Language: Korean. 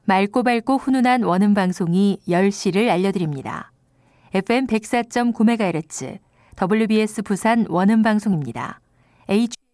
맑고 밝고 훈훈한 원음 방송이 10시를 알려드립니다. FM 104.9MHz WBS 부산 원음 방송입니다.